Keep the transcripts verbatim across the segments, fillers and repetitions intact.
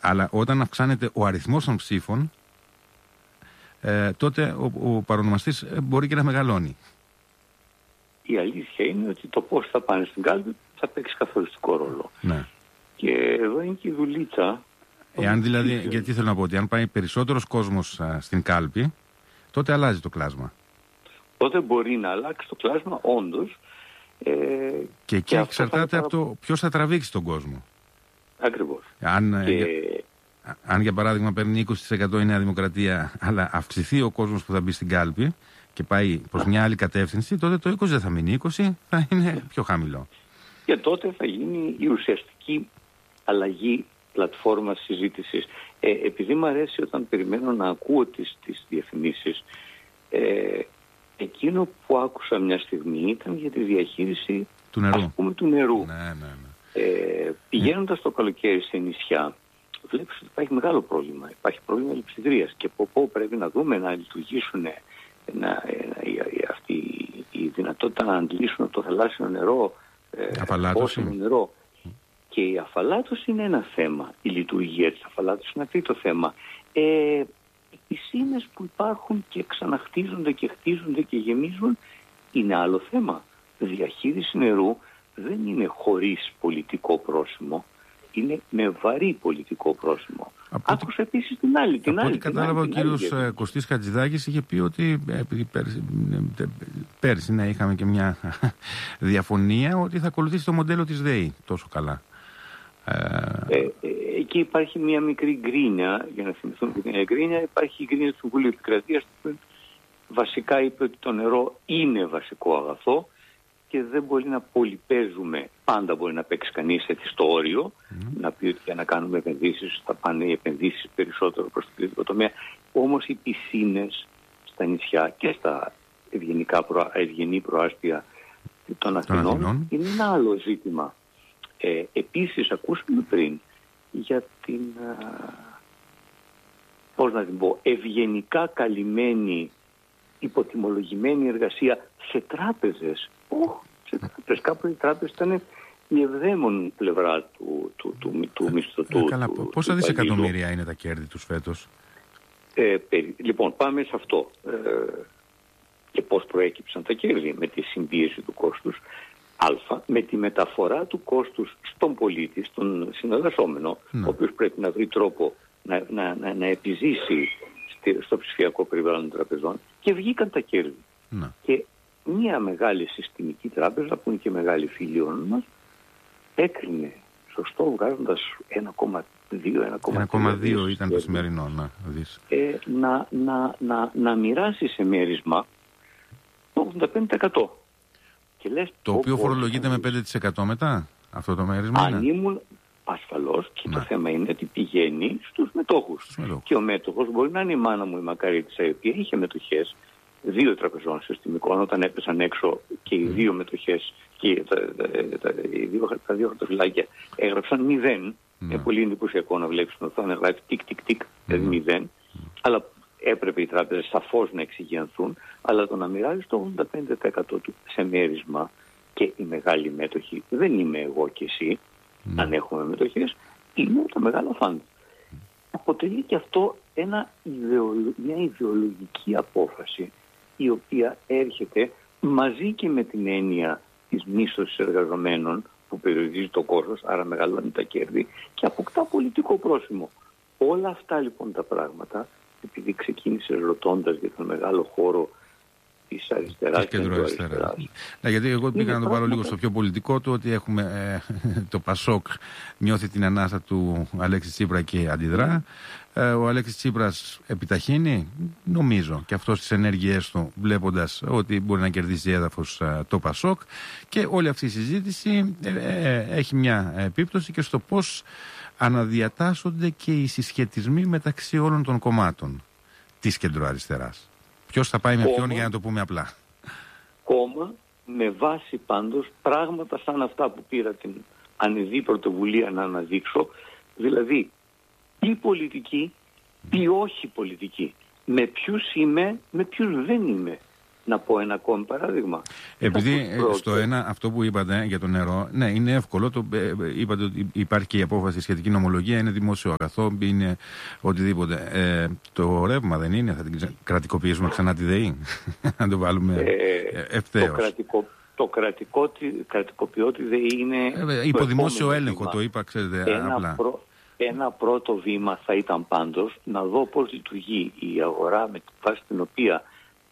Αλλά όταν αυξάνεται ο αριθμός των ψήφων, ε, τότε ο, ο παρονομαστής μπορεί και να μεγαλώνει. Η αλήθεια είναι ότι το πώς θα πάνε στην κάλπη θα παίξει καθοριστικό ρόλο. Ναι. Και εδώ είναι και η δουλίτσα. Εάν δηλαδή, γιατί θέλω να πω ότι αν πάει περισσότερος κόσμος α, στην κάλπη, τότε αλλάζει το κλάσμα. Τότε μπορεί να αλλάξει το κλάσμα, όντως. Ε, και εκεί και εξαρτάται από το ποιος θα τραβήξει τον κόσμο. Ακριβώς. Αν, και... για, αν για παράδειγμα παίρνει είκοσι τοις εκατό η Νέα Δημοκρατία, αλλά αυξηθεί ο κόσμος που θα μπει στην κάλπη και πάει προς μια άλλη κατεύθυνση, τότε το είκοσι δεν θα μείνει είκοσι, θα είναι πιο χαμηλό. Και τότε θα γίνει η ουσιαστική αλλαγή πλατφόρμας συζήτησης. Ε, επειδή μου αρέσει όταν περιμένω να ακούω τις, τις διαφημίσεις, ε, εκείνο που άκουσα μια στιγμή ήταν για τη διαχείριση του νερού. Ας πούμε, του νερού. Ναι, ναι, ναι. Ε, πηγαίνοντας το καλοκαίρι σε νησιά, βλέπεις ότι υπάρχει μεγάλο πρόβλημα. Υπάρχει πρόβλημα λειψιδρίας και από πού πρέπει να δούμε να λειτουργήσουν να, να, αυτή η δυνατότητα να αντλήσουν το θαλάσσιο νερό, αφαλάτωση. νερό. Και η αφαλάτωση είναι ένα θέμα. Η λειτουργία της αφαλάτωσης είναι τρίτο θέμα. Ε, οι πισίνες που υπάρχουν και ξαναχτίζονται και χτίζονται και γεμίζουν είναι άλλο θέμα. Διαχείριση νερού δεν είναι χωρίς πολιτικό πρόσημο. Είναι με βαρύ πολιτικό πρόσημο. Από Άκουσα ότι... επίσης την άλλη. Την από άλλη, ό,τι την κατάλαβα, άλλη, ο κύριος άλλη, Κωστής Χατζηδάκης είχε πει ότι επειδή πέρσι, πέρσι ναι, είχαμε και μια διαφωνία ότι θα ακολουθήσει το μοντέλο της ΔΕΗ τόσο καλά. Ε, ε, εκεί υπάρχει μια μικρή γκρίνια, για να θυμηθούμε και την γκρίνια, υπάρχει η γκρίνια του Συμβουλίου Επικρατείας που βασικά είπε ότι το νερό είναι βασικό αγαθό και δεν μπορεί να πολυπαίζουμε. Πάντα μπορεί να παίξει κανείς έτσι στο όριο, mm. να πει ότι για να κάνουμε επενδύσεις θα πάνε οι επενδύσεις περισσότερο προς το ιδιωτικό τομέα. Όμως οι πισίνες στα νησιά και στα ευγενικά προ, ευγενή προάστια των Αθηνών είναι ένα άλλο ζήτημα. Ε, επίσης ακούσαμε πριν για την α, πώς να την πω, ευγενικά καλυμμένη υποτιμολογημένη εργασία σε τράπεζες. Oh, σε τράπεζες. Κάπου οι τράπεζες ήταν η ευδαίμον πλευρά του, του, του, του, του μισθωτού. Ε, καλά, του, πόσα του δισεκατομμύρια του. Είναι τα κέρδη τους φέτος? Ε, περί, λοιπόν, πάμε σε αυτό. Ε, και πώς προέκυψαν τα κέρδη? Με τη συμπίεση του κόστους. Α, με τη μεταφορά του κόστους στον πολίτη, στον συναλλασσόμενο, ναι. ο οποίος πρέπει να βρει τρόπο να, να, να, να επιζήσει στο ψηφιακό περιβάλλον των τραπεζών, και βγήκαν τα κέρδη. Ναι. Και μια μεγάλη συστημική τράπεζα, που είναι και μεγάλη φίλη μας, έκρινε σωστό βγάζοντας ένα κόμμα δύο ένα κόμμα δύο ήταν το σημερινό να δεις. Ε, να, να, να, να μοιράσει σε μέρισμα το ογδόντα πέντε τοις εκατό. Και λες, το οποίο φορολογείται με πέντε τοις εκατό μετά αυτό το μέρισμα? Αν είναι? ήμουν ασφαλώς, και να. Το θέμα είναι ότι πηγαίνει στους μετόχους. Στους μετόχους. Και ο μέτοχος μπορεί να είναι η μάνα μου η Μακαρίτισσα, η οποία είχε μετοχές δύο τραπεζών συστημικών. Όταν έπεσαν έξω και οι δύο μετοχές και τα, τα, τα, οι δύο, τα δύο χαρτοφυλάκια έγραψαν μηδέν. Mm. Είναι πολύ εντυπωσιακό να βλέπεις την οθόνη να γράφει τικ τικ τικ, δηλαδή mm. μηδέν. Mm. Αλλά έπρεπε οι τράπεζες σαφώς να εξηγιανθούν, αλλά το να μοιράζει το ογδόντα πέντε τοις εκατό του σε μέρισμα, και οι μεγάλοι μέτοχοι δεν είμαι εγώ και εσύ, mm. αν έχουμε μετοχές, είναι τα μεγάλα φαντ. Mm. Αποτελεί και αυτό ένα ιδεολο... μια ιδεολογική απόφαση, η οποία έρχεται μαζί και με την έννοια της μίσθωσης εργαζομένων, που περιορίζει το κόστος, άρα μεγαλώνει τα κέρδη και αποκτά πολιτικό πρόσημο. Όλα αυτά λοιπόν τα πράγματα, επειδή ξεκίνησε ρωτώντας για τον μεγάλο χώρο της αριστεράς και του αριστεράς. Ναι, γιατί εγώ πήγα να το βάλω λίγο στο πιο πολιτικό του, ότι έχουμε ε, το Πασόκ νιώθει την ανάσα του Αλέξη Τσίπρα και αντιδρά. Ε, ο Αλέξης Τσίπρας επιταχύνει, νομίζω, και αυτό στις ενέργειές του, βλέποντας ότι μπορεί να κερδίσει έδαφος ε, το Πασόκ, και όλη αυτή η συζήτηση ε, ε, έχει μια επίπτωση και στο πώς αναδιατάσσονται και οι συσχετισμοί μεταξύ όλων των κομμάτων της κεντροαριστεράς. Ποιος θα πάει με ποιον, για να το πούμε απλά. Κόμμα με βάση πάντως πράγματα σαν αυτά που πήρα την ανεδή πρωτοβουλία να αναδείξω, δηλαδή τι πολιτική, τι όχι πολιτική. Με ποιους είμαι, με ποιους δεν είμαι. Να πω ένα ακόμη παράδειγμα. Επειδή στο ένα, αυτό που είπατε για το νερό, ναι, είναι εύκολο. Το, ε, είπατε ότι υπάρχει και η απόφαση σχετική νομολογία, είναι δημόσιο αγαθό, είναι οτιδήποτε. Ε, το ρεύμα δεν είναι, θα την κρατικοποιήσουμε ξανά τη ΔΕΗ, να το βάλουμε ε, ευθέως. Το, κρατικο, το κρατικό, κρατικοποιώ τη ΔΕΗ είναι... Ε, υπό δημόσιο έλεγχο βήμα. Το είπα, ξέρετε, ένα απλά. Προ, ένα πρώτο βήμα θα ήταν πάντως να δω πώς λειτουργεί η αγορά με τη βάση την οποία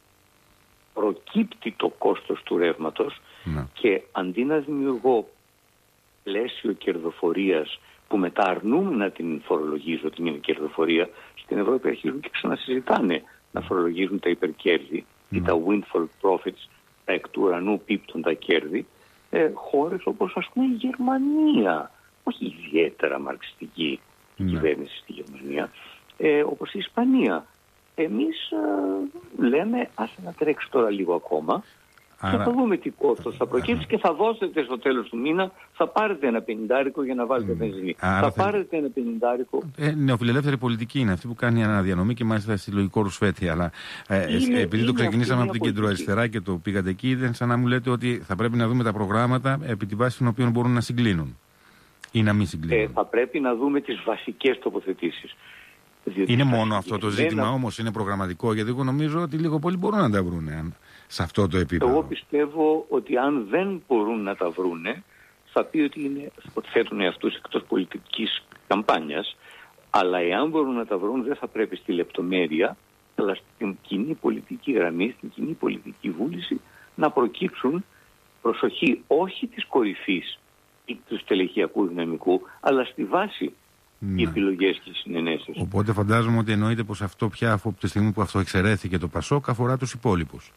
προκύπτει το κόστος του ρεύματος να. Και αντί να δημιουργώ πλαίσιο κερδοφορίας που μετά αρνούμε να την φορολογίζω ότι είναι κερδοφορία, στην Ευρώπη αρχίζουν και ξανασυζητάνε να φορολογίζουν τα υπερκέρδη ή τα windfall profits, τα εκ του ουρανού πίπτοντα κέρδη, ε, χώρες όπως ας πούμε η Γερμανία, όχι ιδιαίτερα μαρξιστική η να. κυβέρνηση στη Γερμανία, ε, όπως η Ισπανία. Εμείς ε, λέμε άσε να τρέξει τώρα λίγο ακόμα. Άρα... και θα δούμε τι κόστος θα προκύψει και θα δώσετε στο τέλος του μήνα, θα πάρετε ένα πενηντάρικο για να βάλετε mm. βενζίνη. Θα θε... πάρετε ένα πενηντάρικο. Ε, νεοφιλελεύθερη πολιτική είναι αυτή που κάνει αναδιανομή και μάλιστα συλλογικό ρουσφέτη. Αλλά ε, είναι, επειδή είναι το ξεκινήσαμε από την κεντροαριστερά και το πήγατε εκεί, δεν σαν να μου λέτε ότι θα πρέπει να δούμε τα προγράμματα επί τη βάση των οποίων μπορούν να συγκλίνουν ή να μην συγκλίνουν. Ε, θα πρέπει να δούμε τις βασικές τοποθετήσεις. Διότι είναι μόνο αυτό το ζήτημα ένα... όμως, είναι προγραμματικό, γιατί εγώ νομίζω ότι λίγο πολύ μπορούν να τα βρούνε σε αυτό το επίπεδο. Εγώ πιστεύω ότι αν δεν μπορούν να τα βρούνε, θα πει ότι, είναι, ότι θέτουν αυτούς εκτός πολιτικής καμπάνιας, αλλά εάν μπορούν να τα βρουν δεν θα πρέπει στη λεπτομέρεια, αλλά στην κοινή πολιτική γραμμή, στην κοινή πολιτική βούληση, να προκύψουν προσοχή όχι της κορυφής ή του στελεχειακού δυναμικού, αλλά στη βάση οι επιλογές και οι συνενέσεις. Οπότε φαντάζομαι ότι εννοείται πως αυτό πια από τη στιγμή που αυτό εξαιρέθηκε το ΠΑΣΟΚ αφορά τους υπόλοιπους.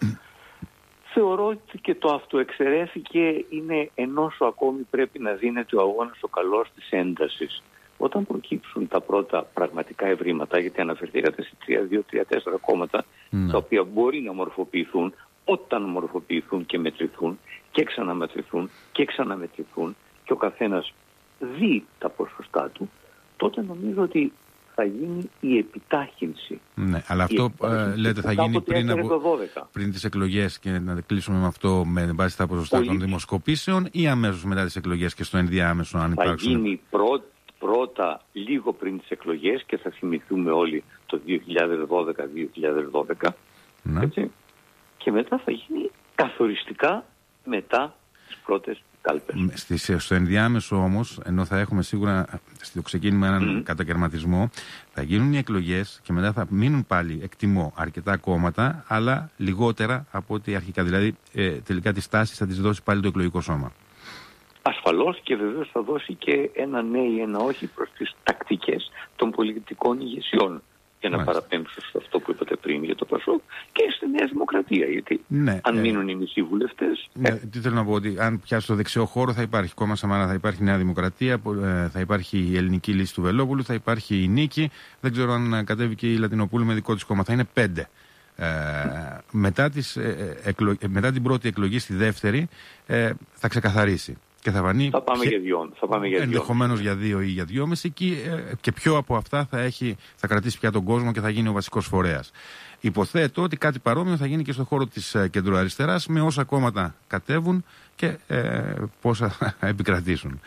Θεωρώ ότι και το αυτοεξαιρέθηκε είναι ενώ ακόμη πρέπει να δίνεται ο αγώνας ο καλός της έντασης. Όταν προκύψουν τα πρώτα πραγματικά ευρήματα, γιατί αναφερθήκατε σε τρία, δύο, τρία, τέσσερα κόμματα, mm. τα οποία μπορεί να μορφοποιηθούν, όταν μορφοποιηθούν και μετρηθούν και ξαναμετρηθούν και ξαναμετρηθούν και ο καθένας δει τα ποσοστά του, τότε νομίζω ότι θα γίνει η επιτάχυνση. Ναι, αλλά αυτό ε, λέτε θα γίνει πριν, από, πριν τις εκλογές και να κλείσουμε με αυτό με βάση τα ποσοστά Πολύ... των δημοσκοπήσεων ή αμέσως μετά τις εκλογές και στο ενδιάμεσο αν θα υπάρξουν. Θα γίνει πρω, πρώτα λίγο πριν τις εκλογές και θα θυμηθούμε όλοι το δύο χιλιάδες δώδεκα δύο χιλιάδες δώδεκα ναι. έτσι, και μετά θα γίνει καθοριστικά μετά τις πρώτες κάλπες. Στο ενδιάμεσο όμως, ενώ θα έχουμε σίγουρα στο ξεκίνημα έναν mm. κατακαιρματισμό, θα γίνουν οι εκλογές και μετά θα μείνουν πάλι, εκτιμώ, αρκετά κόμματα, αλλά λιγότερα από ό,τι αρχικά. Δηλαδή, ε, τελικά τις τάσεις θα τις δώσει πάλι το εκλογικό σώμα. Ασφαλώς και βεβαίως θα δώσει και ένα ναι ή ένα όχι προς τις τακτικές των πολιτικών ηγεσιών. Για να Μάλιστα. παραπέμψω σε αυτό που είπατε πριν για το ΠΑΣΟΚ και στη Νέα Δημοκρατία. Γιατί ναι, αν ε, μείνουν οι μισοί βουλευτές. Ναι, ε, τι θέλω να πω, ότι αν πιάσει το δεξιό χώρο θα υπάρχει κόμμα Σαμαρά, θα υπάρχει Νέα Δημοκρατία, θα υπάρχει η ελληνική λύση του Βελόπουλου, θα υπάρχει η Νίκη. Δεν ξέρω αν κατέβει και η Λατινοπούλου με δικό της κόμμα. Θα είναι πέντε. Ε, μετά, τις, ε, εκλο... μετά την πρώτη εκλογή, στη δεύτερη, ε, θα ξεκαθαρίσει. Και θα, βανεί θα πάμε και... για δύο. Ενδεχομένως για δύο ή για δυόμιση και, και ποιο από αυτά θα, έχει, θα κρατήσει πια τον κόσμο και θα γίνει ο βασικός φορέας. Υποθέτω ότι κάτι παρόμοιο θα γίνει και στον χώρο της κεντροαριστεράς με όσα κόμματα κατέβουν και ε, πόσα θα επικρατήσουν.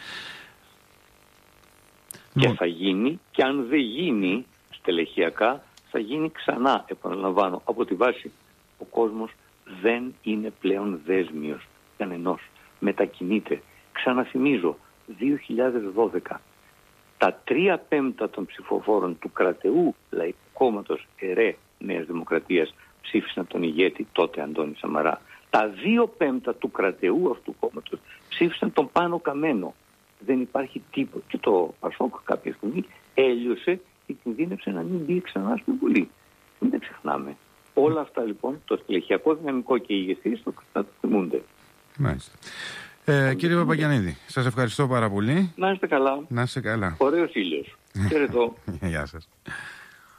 Και θα γίνει και αν δεν γίνει στελεχειακά θα γίνει ξανά, επαναλαμβάνω, από τη βάση. Ο κόσμος δεν είναι πλέον δέσμιος κανενός. Μετακινείται. Ξαναθυμίζω, δύο χιλιάδες δώδεκα, τα τρία πέμπτα των ψηφοφόρων του κρατεού Λαϊκού Κόμματος ΕΡΕ Νέας Δημοκρατίας ψήφισαν τον ηγέτη τότε Αντώνη Σαμαρά. Τα δύο πέμπτα του κρατεού αυτού κόμματος ψήφισαν τον Πάνο Καμένο. Δεν υπάρχει τίποτα. Και το ΠΑΣΟΚ κάποια στιγμή έλειωσε και κινδύνευσε να μην μπει ξανά στην Βουλή. Μην τα ξεχνάμε. Όλα αυτά λοιπόν, το στελεχειακό δυναμικό και οι ηγεσίες το θυμούνται. Μάλιστα. Ε, κύριε Παπαγιαννίδη, σας ευχαριστώ πάρα πολύ. Να είστε καλά. Να είστε καλά. Ωραίος ήλιος. Χαιρετώ. Γεια σας.